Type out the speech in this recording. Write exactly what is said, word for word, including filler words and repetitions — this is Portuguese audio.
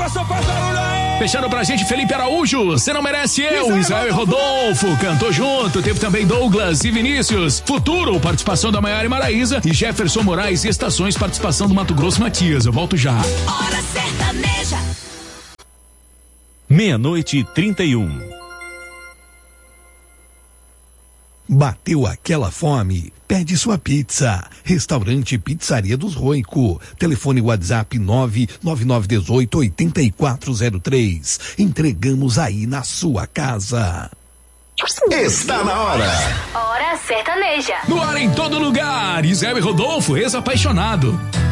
Coração faz barulho aí! Fechando pra gente, Felipe Araújo, Você Não Merece Eu, Israel e Rodolfo, cantou junto, teve também Douglas e Vinícius, Futuro, participação da Maiara e Maraísa, e Jefferson Moraes e Estações, participação do Mato Grosso Matias. Eu volto já. Hora sertaneja. Meia-noite e trinta e um. Bateu aquela fome? Pede sua pizza. Restaurante Pizzaria dos Roico. Telefone WhatsApp nove nove nove um oito oito quatro zero três. Entregamos aí na sua casa. Está na hora. Hora sertaneja. No ar em todo lugar, Israel e Rodolfo, ex-apaixonado.